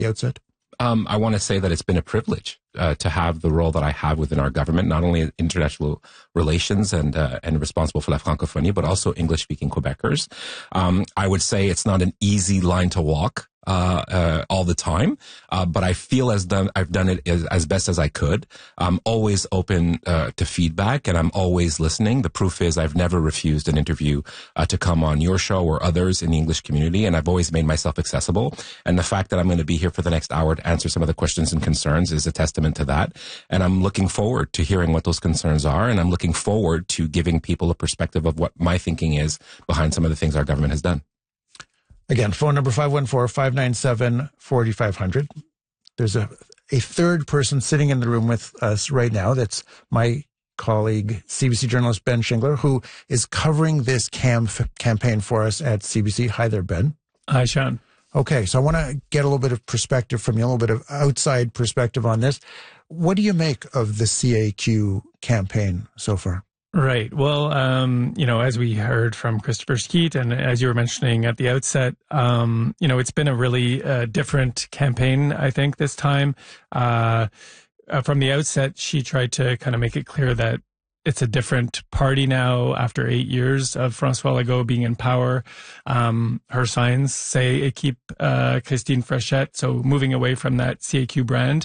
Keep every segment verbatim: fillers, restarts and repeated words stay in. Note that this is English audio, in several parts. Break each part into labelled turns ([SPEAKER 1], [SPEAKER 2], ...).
[SPEAKER 1] the outset?
[SPEAKER 2] Um, I want to say that it's been a privilege uh, to have the role that I have within our government, not only in international relations and uh, and responsible for la francophonie, but also English-speaking Quebecers. Um, I would say it's not an easy line to walk uh, uh, all the time, uh, but I feel as done I've done it as, as best as I could. I'm always open uh, to feedback, and I'm always listening. The proof is I've never refused an interview uh, to come on your show or others in the English community, and I've always made myself accessible. And the fact that I'm going to be here for the next hour to answer some of the questions and concerns is a testament to that. And I'm looking forward to hearing what those concerns are, and I'm looking forward to giving people a perspective of what my thinking is behind some of the things our government has done.
[SPEAKER 1] Again, phone number five one four, five nine seven, four five zero zero. There's a, a third person sitting in the room with us right now. That's my colleague, C B C journalist Ben Shingler, who is covering this cam campaign for us at C B C. Hi there, Ben.
[SPEAKER 3] Hi, Sean.
[SPEAKER 1] Okay, so I want to get a little bit of perspective from you, a little bit of outside perspective on this. What do you make of the C A Q campaign so far?
[SPEAKER 3] Right. Well, um, you know, as we heard from Christopher Skeet, and as you were mentioning at the outset, um, you know, it's been a really uh, different campaign, I think, this time. Uh, uh, from the outset, she tried to kind of make it clear that it's a different party now after eight years of François Legault being in power. Um, her signs say Équipe uh, Christine Frechette, so moving away from that C A Q brand.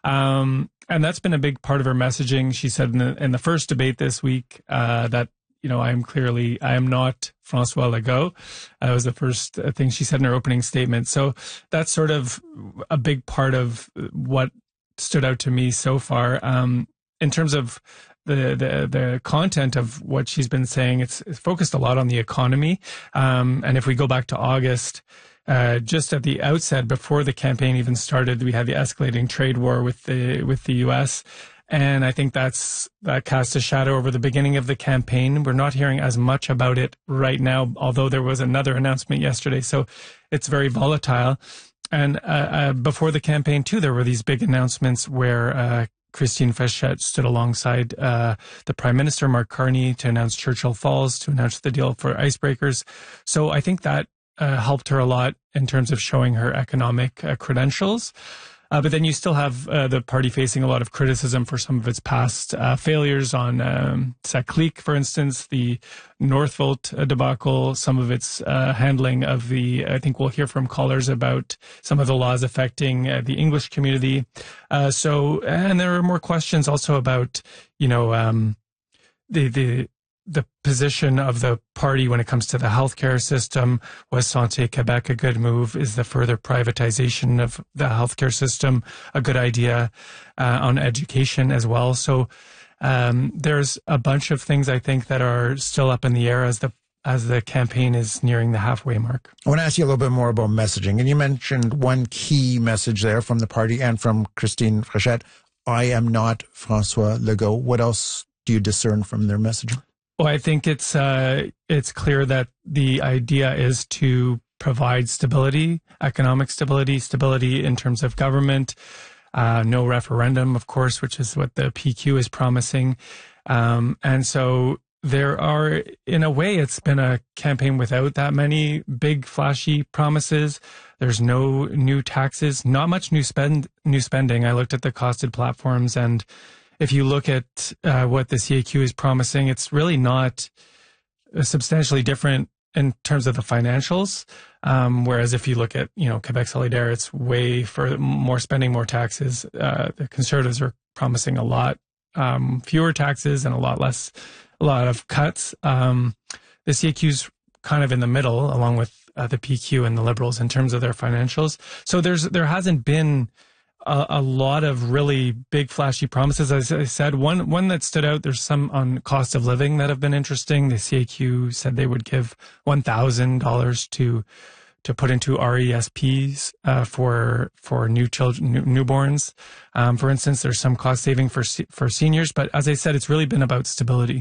[SPEAKER 3] Um, and that's been a big part of her messaging. She said in the, in the first debate this week uh, that, you know, I am clearly, I am not François Legault. That was the first thing she said in her opening statement. So that's sort of a big part of what stood out to me so far. Um, in terms of the, the, the content of what she's been saying, it's, it's focused a lot on the economy. Um, and if we go back to August, uh, just at the outset, before the campaign even started, we had the escalating trade war with the, with the U S. And I think that's, that cast a shadow over the beginning of the campaign. We're not hearing as much about it right now, although there was another announcement yesterday. So it's very volatile. And, uh, uh before the campaign too, there were these big announcements where, uh, Christine Frechette stood alongside uh, the Prime Minister, Mark Carney, to announce Churchill Falls, to announce the deal for icebreakers. So I think that uh, helped her a lot in terms of showing her economic uh, credentials. Uh, but then you still have uh, the party facing a lot of criticism for some of its past uh, failures on um, Saclic, for instance, the Northvolt debacle, some of its uh, handling of the, I think we'll hear from callers about some of the laws affecting uh, the English community. Uh, so, and there are more questions also about, you know, um, the, the, the position of the party when it comes to the healthcare system. Was Santé Québec a good move? Is the further privatization of the healthcare system a good idea? Uh, on education as well. So um, there's a bunch of things I think that are still up in the air as the as the campaign is nearing the halfway mark.
[SPEAKER 1] I want to ask you a little bit more about messaging. And you mentioned one key message there from the party and from Christine Frechette. I am not François Legault. What else do you discern from their messaging?
[SPEAKER 3] Well, I think it's uh, it's clear that the idea is to provide stability, economic stability, stability in terms of government, uh, no referendum, of course, which is what the P Q is promising. Um, and so there are, in a way, it's been a campaign without that many big, flashy promises. There's no new taxes, not much new spend, new spending. I looked at the costed platforms, and if you look at uh, what the C A Q is promising, it's really not substantially different in terms of the financials. Um, whereas if you look at, you know, Quebec Solidaire, it's way for more spending, more taxes. Uh, the Conservatives are promising a lot um, fewer taxes and a lot less, a lot of cuts. Um, the C A Q's kind of in the middle, along with uh, the P Q and the Liberals in terms of their financials. So there's there hasn't been A, a lot of really big flashy promises. As I said, one one that stood out, there's some on cost of living that have been interesting. The C A Q said they would give one thousand dollars to to put into R E S Ps uh, for for new children, new, newborns. Um, for instance, there's some cost saving for for seniors. But as I said, it's really been about stability.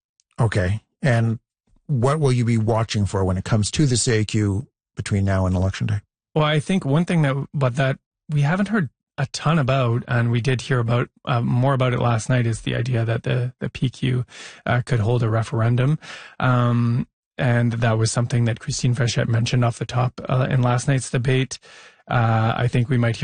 [SPEAKER 1] Okay. And what will you be watching for when it comes to the C A Q between now and Election Day?
[SPEAKER 3] Well, I think one thing that, but that we haven't heard a ton about, and we did hear about uh, more about it last night, is the idea that the the P Q uh, could hold a referendum, um, and that was something that Christine Frechette mentioned off the top uh, in last night's debate. uh, I think we might hear